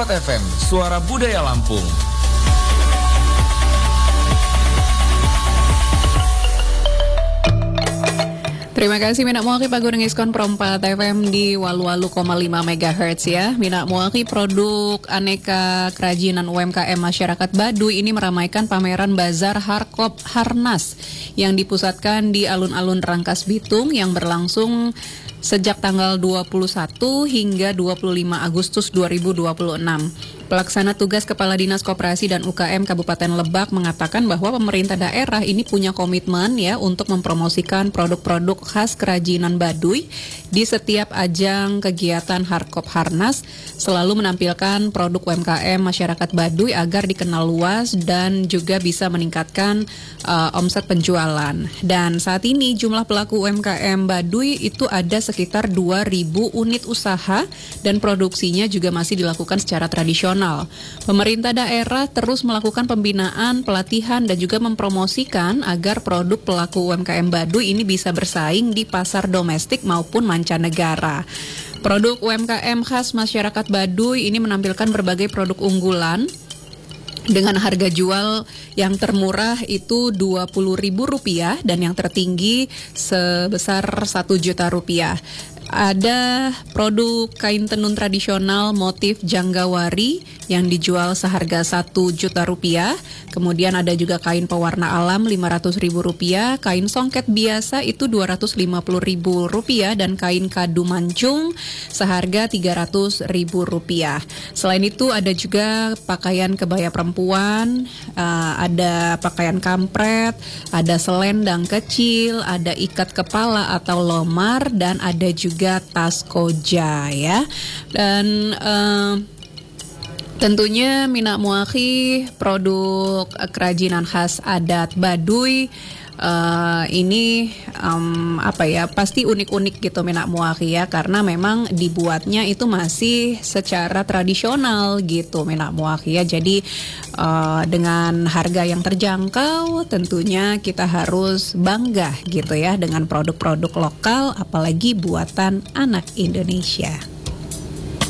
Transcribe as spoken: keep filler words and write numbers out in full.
empat F M, Suara Budaya Lampung. Terima kasih Mina Muaki Pagureng Iskon Perempat F M di walu-walu koma lima megahertz ya. Mina Muaki produk aneka kerajinan U M K M masyarakat Baduy ini meramaikan pameran Bazar Harkop Harnas yang dipusatkan di alun-alun Rangkas Bitung yang berlangsung sejak tanggal dua puluh satu hingga dua puluh lima Agustus dua ribu dua puluh enam. Pelaksana tugas Kepala Dinas Koperasi dan U K M Kabupaten Lebak mengatakan bahwa pemerintah daerah ini punya komitmen ya untuk mempromosikan produk-produk khas kerajinan Baduy di setiap ajang kegiatan Harkop Harnas, selalu menampilkan produk U M K M masyarakat Baduy agar dikenal luas dan juga bisa meningkatkan uh, omset penjualan. Dan saat ini jumlah pelaku U M K M Baduy itu ada sekitar dua ribu unit usaha dan produksinya juga masih dilakukan secara tradisional. Pemerintah daerah terus melakukan pembinaan, pelatihan, dan juga mempromosikan agar produk pelaku U M K M Baduy ini bisa bersaing di pasar domestik maupun mancanegara. Produk U M K M khas masyarakat Baduy ini menampilkan berbagai produk unggulan dengan harga jual yang termurah itu dua puluh ribu rupiah dan yang tertinggi sebesar satu juta rupiah. Ada produk kain tenun tradisional motif Janggawari yang dijual seharga satu juta rupiah. Kemudian ada juga kain pewarna alam lima ratus ribu rupiah, kain songket biasa itu dua ratus lima puluh ribu rupiah, dan kain kadu mancung seharga tiga ratus ribu rupiah. Selain itu ada juga pakaian kebaya perempuan, uh, ada pakaian kampret, ada selendang kecil, ada ikat kepala atau lomar, dan ada juga tas koja ya. Dan uh, tentunya Mina Muaki produk kerajinan khas adat Baduy uh, ini um, apa ya pasti unik-unik gitu Mina Muaki ya, karena memang dibuatnya itu masih secara tradisional gitu Mina Muaki ya. Jadi uh, dengan harga yang terjangkau tentunya kita harus bangga gitu ya dengan produk-produk lokal, apalagi buatan anak Indonesia.